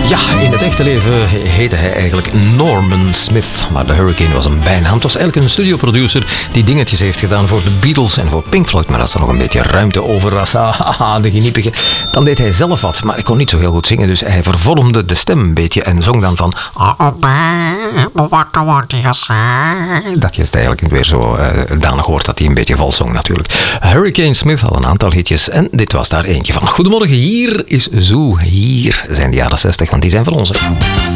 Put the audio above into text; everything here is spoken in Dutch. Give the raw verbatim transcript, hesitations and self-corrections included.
Ja, in het echte leven heette hij eigenlijk Norman Smith. Maar de Hurricane was een bijnaam. Het was eigenlijk een studioproducer die dingetjes heeft gedaan voor de Beatles en voor Pink Floyd. Maar als er nog een beetje ruimte over was, haha, de geniepige, dan deed hij zelf wat. Maar ik kon niet zo heel goed zingen, dus hij vervormde de stem een beetje en zong dan van... Dat je het eigenlijk weer zo uh, danig hoort dat hij een beetje vals zong natuurlijk. Hurricane Smith had een aantal hitjes en dit was daar eentje van. Goedemorgen, hier is Zoo. Hier zijn de jaren zestig, want die zijn van ons.